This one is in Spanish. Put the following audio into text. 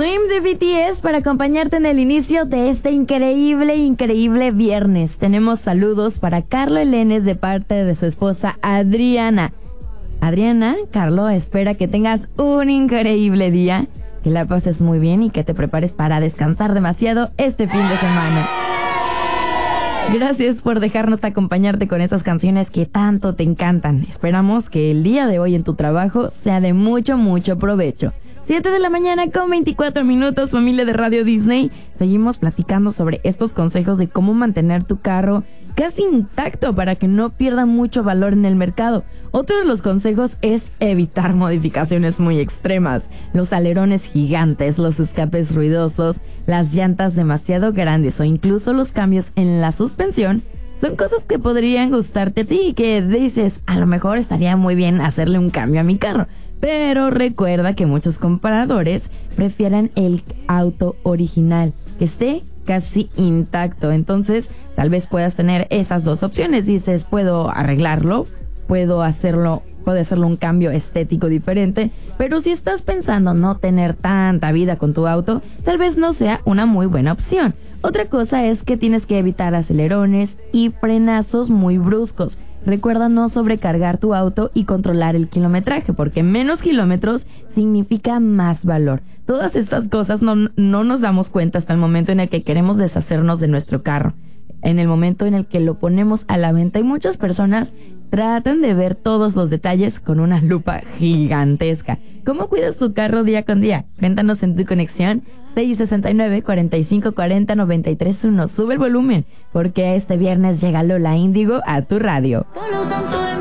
Dream de BTS para acompañarte en el inicio de este increíble viernes. Tenemos saludos para Carlo Elenes de parte de su esposa Adriana. Adriana, Carlo espera que tengas un increíble día, que la pases muy bien y que te prepares para descansar demasiado este fin de semana. Gracias por dejarnos acompañarte con esas canciones que tanto te encantan. Esperamos que el día de hoy en tu trabajo sea de mucho provecho. 7 de la mañana con 24 minutos, familia de Radio Disney. Seguimos platicando sobre estos consejos de cómo mantener tu carro casi intacto para que no pierda mucho valor en el mercado. Otro de los consejos es evitar modificaciones muy extremas. Los alerones gigantes, los escapes ruidosos, las llantas demasiado grandes o incluso los cambios en la suspensión son cosas que podrían gustarte a ti y que dices, a lo mejor estaría muy bien hacerle un cambio a mi carro. Pero recuerda que muchos compradores prefieren el auto original, que esté casi intacto. Entonces, tal vez puedas tener esas dos opciones. Dices, puedo arreglarlo, puedo hacerlo un cambio estético diferente, pero si estás pensando no tener tanta vida con tu auto, tal vez no sea una muy buena opción. Otra cosa es que tienes que evitar acelerones y frenazos muy bruscos. Recuerda no sobrecargar tu auto y controlar el kilometraje, porque menos kilómetros significa más valor. Todas estas cosas no nos damos cuenta hasta el momento en el que queremos deshacernos de nuestro carro. En el momento en el que lo ponemos a la venta, y muchas personas tratan de ver todos los detalles con una lupa gigantesca. ¿Cómo cuidas tu carro día con día? Cuéntanos en tu conexión 669-4540-931. Sube el volumen, porque este viernes llega Lola Índigo a tu radio.